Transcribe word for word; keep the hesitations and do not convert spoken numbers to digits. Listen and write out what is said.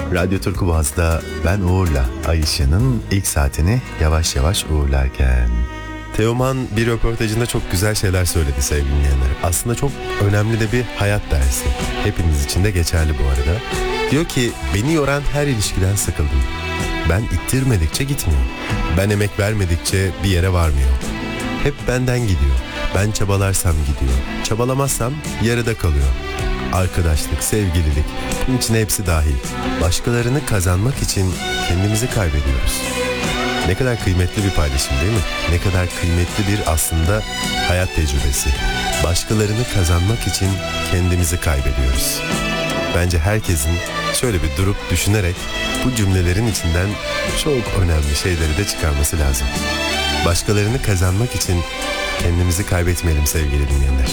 Radyo Turku Boğaz'da ben Uğur'la Ay Işığı'nın ilk saatini yavaş yavaş uğurlarken. Teoman bir röportajında çok güzel şeyler söyledi sevgili dinleyenler. Aslında çok önemli de bir hayat dersi. Hepimiz için de geçerli bu arada. Diyor ki beni yoran her ilişkiden sıkıldım. Ben ittirmedikçe gitmiyor. Ben emek vermedikçe bir yere varmıyor. Hep benden gidiyor. Ben çabalarsam gidiyor. Çabalamazsam yarıda kalıyor. Arkadaşlık, sevgililik, bunun içine hepsi dahil. Başkalarını kazanmak için kendimizi kaybediyoruz. Ne kadar kıymetli bir paylaşım değil mi? Ne kadar kıymetli bir aslında hayat tecrübesi. Başkalarını kazanmak için kendimizi kaybediyoruz. Bence herkesin şöyle bir durup düşünerek bu cümlelerin içinden çok önemli şeyleri de çıkarması lazım. Başkalarını kazanmak için kendimizi kaybetmeyelim sevgili dinleyenler.